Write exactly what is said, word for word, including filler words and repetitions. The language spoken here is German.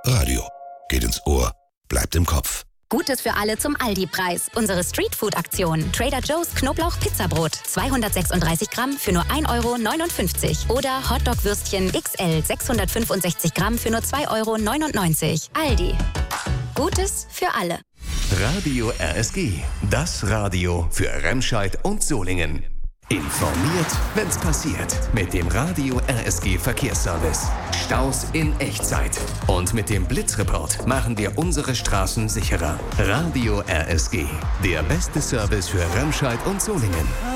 Radio. Geht ins Ohr, bleibt im Kopf. Gutes für alle zum Aldi-Preis. Unsere Streetfood-Aktion. Trader Joe's Knoblauch-Pizzabrot. zweihundertsechsunddreißig Gramm für nur ein Euro neunundfünfzig. Oder Hotdog-Würstchen X L sechshundertfünfundsechzig Gramm für nur zwei Euro neunundneunzig. Aldi. Gutes für alle. Radio R S G. Das Radio für Remscheid und Solingen. Informiert, wenn's passiert. Mit dem Radio R S G Verkehrsservice. Staus in Echtzeit. Und mit dem Blitzreport machen wir unsere Straßen sicherer. Radio R S G. Der beste Service für Remscheid und Solingen.